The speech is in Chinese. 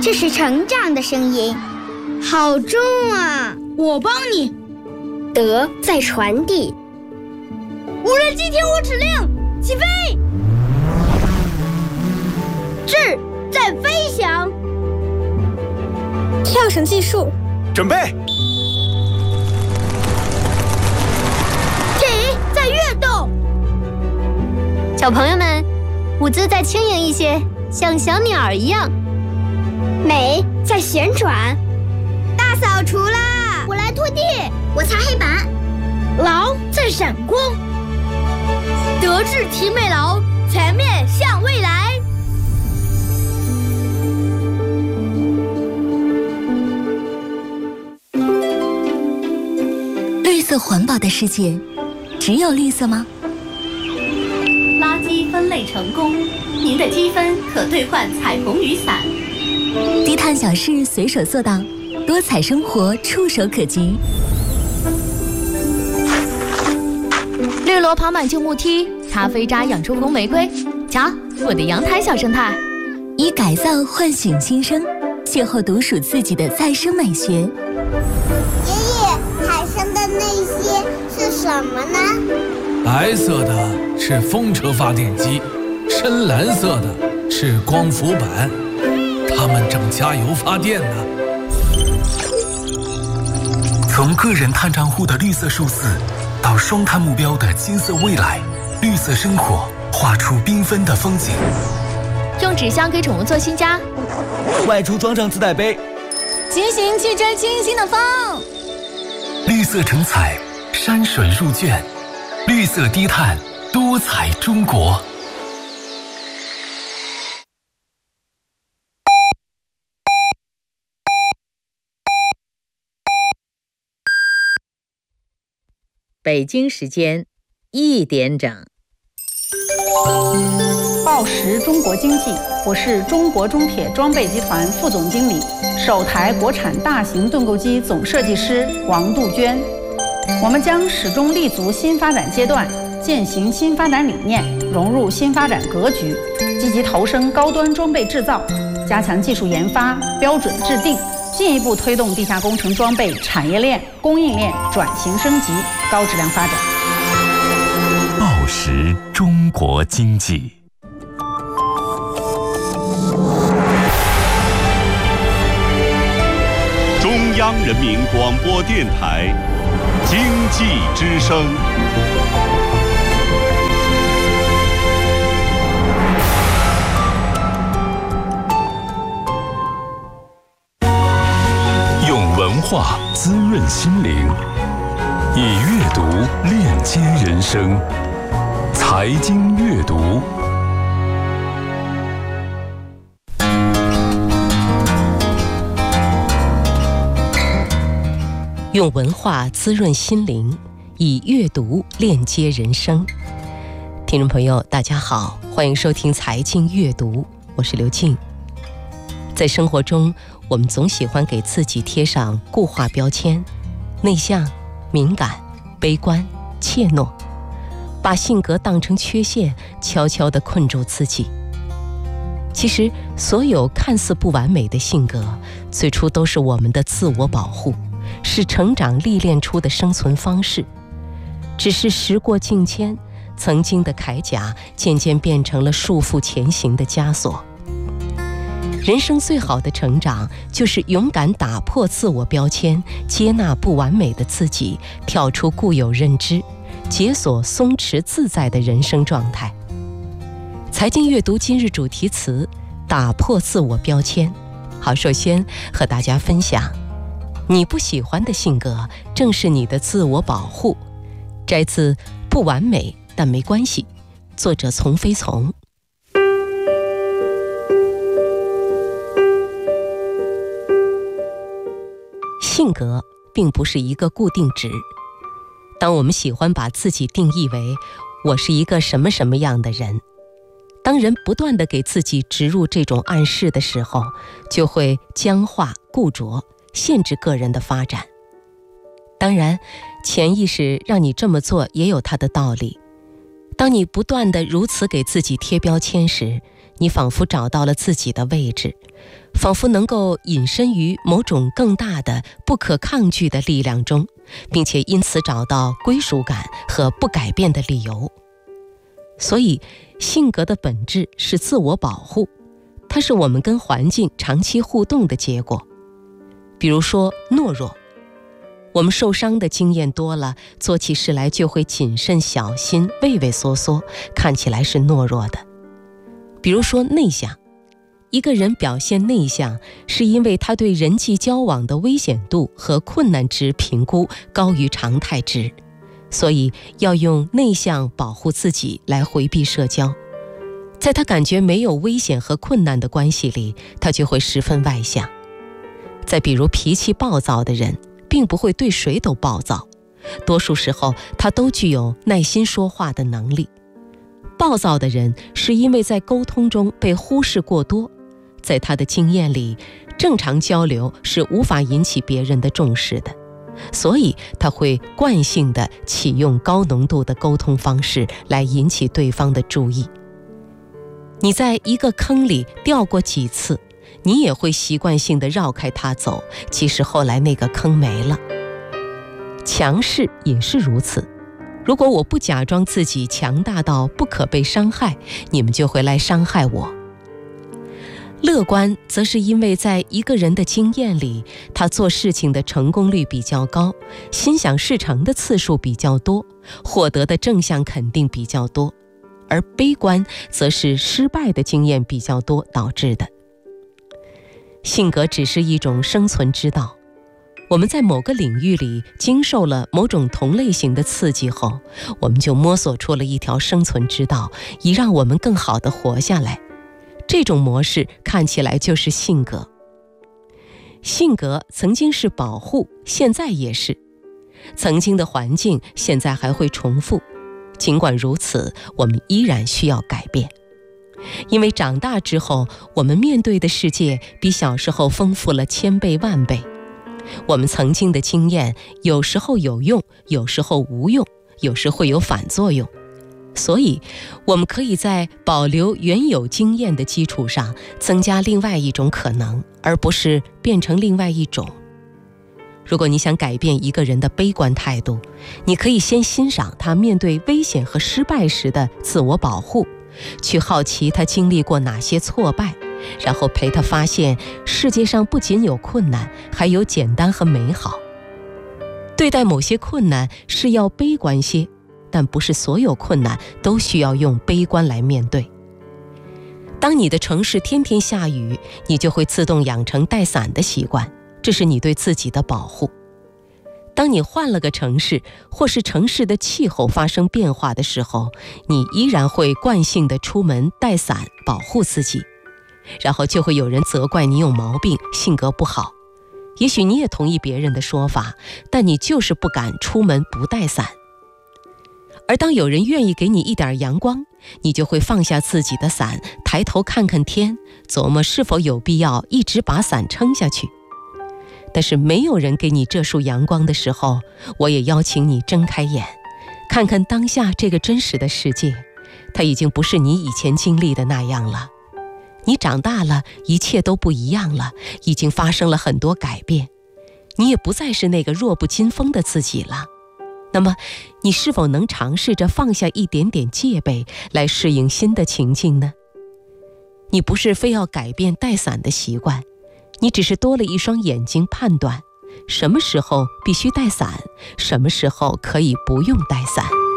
这是成长的声音，好重啊！ 我帮你。 德在传递。 无人机听我指令，起飞！智在飞翔。 跳绳计数。 准备。 体在跃动。 小朋友们，舞姿再轻盈一些，像小鸟一样。 美在旋转。 大扫除啦！ 我来拖地， 我擦黑板。 劳在闪光。德智体美劳，全面向未来。 绿色环保的世界，只有绿色吗？ 垃圾分类成功，您的积分可兑换彩虹雨伞。 低碳小事随手做到，多彩生活触手可及。 绿萝跑满旧木梯，咖啡渣养出红玫瑰。瞧，我的阳台小生态。 以改造唤醒新生，邂逅独属自己的再生美学。 爷爷，海上的那些是什么呢？ 白色的是风车发电机，深蓝色的是光伏板，它们正加油发电呢。 从个人碳账户的绿色数字，到双碳目标的金色未来，绿色生活画出缤纷的风景。 用纸箱给宠物做新家， 外出装上自带杯， 骑行去追清新的风。 绿色成彩，山水入卷，绿色低碳，多彩中国。 北京时间1点整。 报时中国经济，我是中国中铁装备集团副总经理、首台国产大型盾构机总设计师王杜鹃。我们将始终立足新发展阶段，践行新发展理念，融入新发展格局，积极投身高端装备制造，加强技术研发、标准制定，进一步推动地下工程装备产业链、供应链转型升级、高质量发展。 报时中国经济。 中央人民广播电台经济之声。 用文化滋润心灵，以阅读链接人生。财经阅读。 用文化滋润心灵，以阅读链接人生。听众朋友大家好，欢迎收听财经阅读，我是刘静。在生活中，我们总喜欢给自己贴上固化标签，内向、敏感、悲观、怯懦，把性格当成缺陷，悄悄地困住自己。其实所有看似不完美的性格，最初都是我们的自我保护，是成长历练出的生存方式。只是时过境迁，曾经的铠甲渐渐变成了束缚前行的枷锁。人生最好的成长，就是勇敢打破自我标签，接纳不完美的自己，跳出固有认知，解锁松弛自在的人生状态。财经阅读今日主题词：打破自我标签。好，首先和大家分享，你不喜欢的性格，正是你的自我保护。摘自《不完美但没关系》，作者从非从。性格并不是一个固定值。当我们喜欢把自己定义为我是一个什么什么样的人，当人不断地给自己植入这种暗示的时候，就会僵化固着，限制个人的发展。当然，潜意识让你这么做也有它的道理。当你不断地如此给自己贴标签时， 你仿佛找到了自己的位置，仿佛能够隐身于某种更大的不可抗拒的力量中，并且因此找到归属感和不改变的理由。所以性格的本质是自我保护，它是我们跟环境长期互动的结果。比如说懦弱，我们受伤的经验多了，做起事来就会谨慎小心，畏畏缩缩，看起来是懦弱的。比如说内向，一个人表现内向，是因为他对人际交往的危险度和困难值评估高于常态值，所以要用内向保护自己来回避社交。在他感觉没有危险和困难的关系里，他就会十分外向。再比如脾气暴躁的人，并不会对谁都暴躁，多数时候他都具有耐心说话的能力。暴躁的人是因为在沟通中被忽视过多，在他的经验里，正常交流是无法引起别人的重视的，所以他会惯性地启用高浓度的沟通方式来引起对方的注意。你在一个坑里掉过几次，你也会习惯性地绕开它走，即使后来那个坑没了。强势也是如此，如果我不假装自己强大到不可被伤害，你们就会来伤害我。乐观则是因为在一个人的经验里，他做事情的成功率比较高，心想事成的次数比较多，获得的正向肯定比较多，而悲观则是失败的经验比较多导致的。性格只是一种生存之道，我们在某个领域里经受了某种同类型的刺激后，我们就摸索出了一条生存之道，以让我们更好地活下来。这种模式看起来就是性格。性格曾经是保护，现在也是。曾经的环境现在还会重复，尽管如此，我们依然需要改变。因为长大之后，我们面对的世界比小时候丰富了千倍万倍。我们曾经的经验有时候有用，有时候无用，有时会有反作用。所以我们可以在保留原有经验的基础上增加另外一种可能，而不是变成另外一种。如果你想改变一个人的悲观态度，你可以先欣赏他面对危险和失败时的自我保护，去好奇他经历过哪些挫败，然后陪他发现世界上不仅有困难，还有简单和美好。对待某些困难是要悲观些，但不是所有困难都需要用悲观来面对。当你的城市天天下雨，你就会自动养成带伞的习惯，这是你对自己的保护。当你换了个城市，或是城市的气候发生变化的时候，你依然会惯性地出门带伞保护自己，然后就会有人责怪你有毛病，性格不好。也许你也同意别人的说法，但你就是不敢出门不带伞。而当有人愿意给你一点阳光，你就会放下自己的伞，抬头看看天，琢磨是否有必要一直把伞撑下去。但是没有人给你这束阳光的时候，我也邀请你睁开眼，看看当下这个真实的世界，它已经不是你以前经历的那样了。你长大了，一切都不一样了，已经发生了很多改变，你也不再是那个弱不禁风的自己了。那么你是否能尝试着放下一点点戒备，来适应新的情境呢？你不是非要改变带伞的习惯，你只是多了一双眼睛判断什么时候必须带伞，什么时候可以不用带伞。